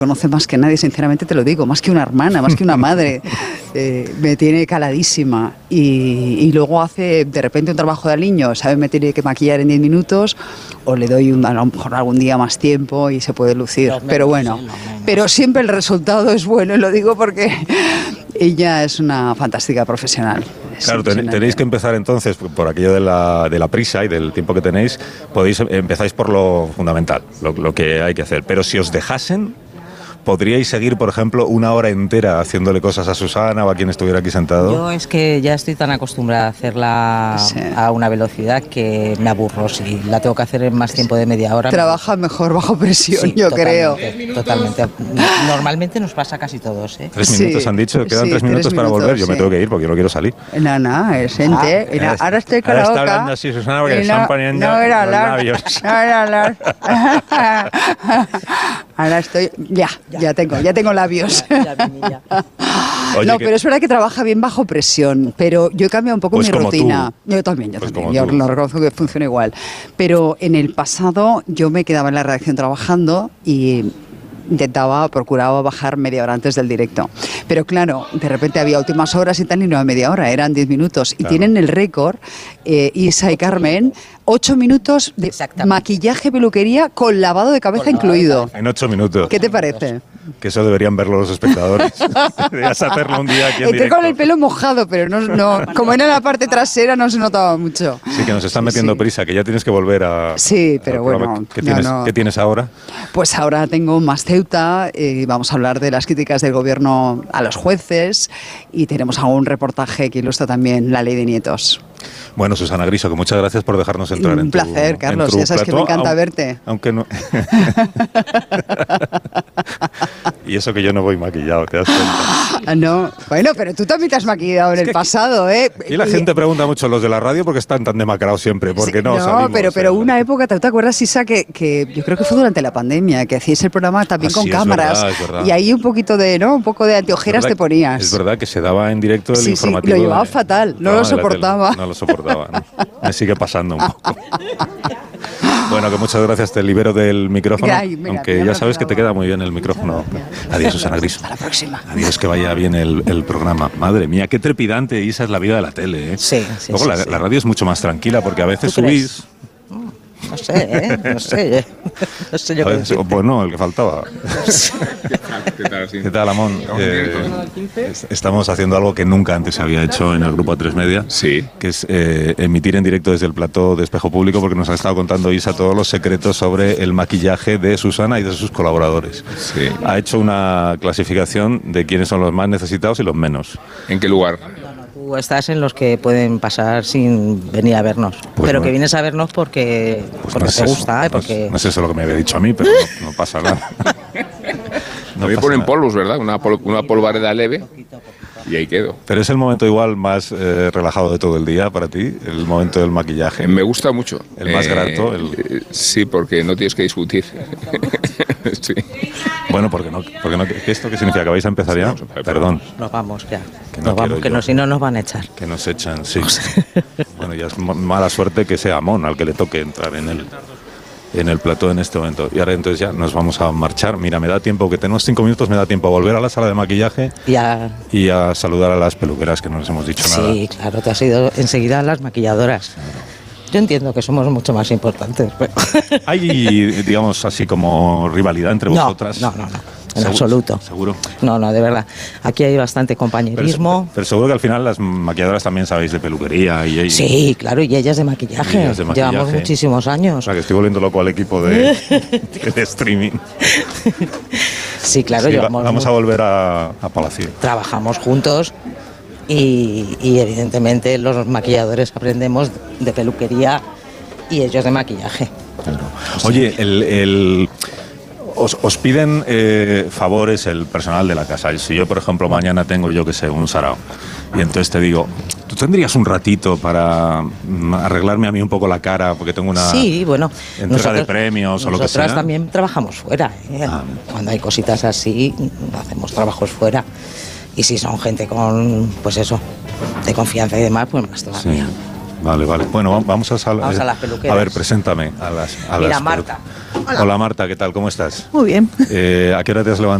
conoce más que nadie, sinceramente te lo digo, más que una hermana, más que una madre, me tiene caladísima y luego hace de repente un trabajo de niño, sabe, me tiene que maquillar en 10 minutos o le doy a lo mejor algún día más tiempo y se puede lucir, pero bueno, pero siempre el resultado es bueno y lo digo porque ella es una fantástica profesional. Claro, tenéis que empezar entonces por aquello de la prisa y del tiempo que tenéis, empezáis por lo fundamental, lo que hay que hacer, pero si os dejasen, ¿podríais seguir, por ejemplo, una hora entera haciéndole cosas a Susana o a quien estuviera aquí sentado? Yo es que ya estoy tan acostumbrada a hacerla a una velocidad que me aburro. Si la tengo que hacer en más tiempo de media hora... Trabaja mejor bajo presión, sí, yo totalmente, creo. Totalmente. Normalmente nos pasa casi todos, ¿eh? 3 minutos han dicho, quedan 3 minutos para volver. Yo me tengo que ir porque yo no quiero salir. No, es gente. Ahora estoy con la boca. Está hablando así, Susana, porque le están poniendo no era los hablar, labios. No era hablar. Ahora estoy... Ya tengo labios. Oye, no, pero es verdad que trabaja bien bajo presión, pero yo he cambiado un poco mi rutina. Tú. Yo también. Yo lo reconozco que funciona igual. Pero en el pasado yo me quedaba en la redacción trabajando y procuraba bajar media hora antes del directo. Pero claro, de repente había últimas horas y tal y no era media hora, eran 10 minutos. Y tienen el récord, Isa y Carmen, 8 minutos de maquillaje, peluquería con lavado de cabeza incluido. En 8 minutos. ¿Qué te parece? Que eso deberían verlo los espectadores. Deberías hacerlo un día aquí en Entré directo. con el pelo mojado, pero no, como era la parte trasera no se notaba mucho. Sí, que nos están metiendo prisa, que ya tienes que volver a... Sí, pero bueno. ¿Qué tienes ahora? Pues ahora tengo más Ceuta, vamos a hablar de las críticas del gobierno a los jueces y tenemos algún reportaje que ilustra también la ley de nietos. Bueno, Susana Griso, que muchas gracias por dejarnos entrar en tu plató. Un placer, Carlos, ya sabes que me encanta verte. Aunque no... Y eso que yo no voy maquillado, ¿te das cuenta? No, bueno, pero tú también te has maquillado en el pasado, ¿eh? Y la gente pregunta mucho, los de la radio, ¿por qué están tan demacrados siempre? ¿Por qué no salimos? pero una época, ¿tú te acuerdas, Isa, que yo creo que fue durante la pandemia, que hacíais el programa también con cámaras, es verdad. Y ahí un poquito de anteojeras te ponías. Es verdad que se daba en directo el informativo. Sí, lo llevaba fatal, no lo soportaba. No lo soportaba, ¿no? Me sigue pasando un poco. Bueno, que muchas gracias, te libero del micrófono, aunque ya sabes que te queda muy bien el micrófono. Adiós, Susana Griso. Hasta la próxima. Adiós, que vaya bien el programa. Madre mía, qué trepidante, Isa, es la vida de la tele, ¿eh? Sí. Luego la radio es mucho más tranquila, porque a veces subís... No sé, no sé yo qué decirte. Bueno, el que faltaba. ¿Qué tal, Amón? Estamos haciendo algo que nunca antes se había hecho en el grupo A3 Media, que es emitir en directo desde el plató de Espejo Público, porque nos ha estado contando Isa todos los secretos sobre el maquillaje de Susana y de sus colaboradores. Sí. Ha hecho una clasificación de quiénes son los más necesitados y los menos. ¿En qué lugar? Tú estás en los que pueden pasar sin venir a vernos, pero no. Que vienes a vernos porque no te gusta. Porque... No es eso lo que me había dicho a mí, pero no pasa nada. No me ponen polvos, ¿verdad? Una polvareda leve y ahí quedo. Pero es el momento igual más relajado de todo el día para ti, el momento del maquillaje. Me gusta mucho. El más grato. Sí, porque no tienes que discutir. Sí. Bueno, porque no, ¿esto qué significa? ¿Que vais a empezar ya? Perdón. Nos vamos ya. Que nos vamos, que no, si no nos van a echar. Que nos echan, sí. Bueno, ya es mala suerte que sea Amón al que le toque entrar en el plató en este momento. Y ahora entonces ya nos vamos a marchar. Mira, me da tiempo, que tenemos 5 minutos, me da tiempo a volver a la sala de maquillaje y a saludar a las peluqueras, que no les hemos dicho nada. Sí, claro, te has ido enseguida a las maquilladoras. Yo entiendo que somos mucho más importantes. Pero... ¿Hay, digamos, así como rivalidad entre vosotras? No. En absoluto. ¿Seguro? No, de verdad. Aquí hay bastante compañerismo. Pero seguro que al final las maquilladoras también sabéis de peluquería y... Sí, claro, y ellas de maquillaje. Llevamos muchísimos años. O sea, que estoy volviendo loco al equipo de streaming. Sí, claro. Sí, vamos a volver a Palacio. Trabajamos juntos y evidentemente los maquilladores aprendemos de peluquería y ellos de maquillaje. Claro. Oye, Os piden favores el personal de la casa. Si yo, por ejemplo, mañana tengo, yo que sé, un sarao, y entonces te digo, ¿tú tendrías un ratito para arreglarme a mí un poco la cara? Porque tengo una entrega de premios o lo que sea. Nosotras también trabajamos fuera. Cuando hay cositas así, hacemos trabajos fuera. Y si son gente con, pues eso, de confianza y demás, pues más todavía. Sí. Vale. Bueno, vamos a las peluqueras. A ver, preséntame a las Mira, Marta. Hola Marta, ¿qué tal? ¿Cómo estás? Muy bien. ¿A qué hora te has levantado?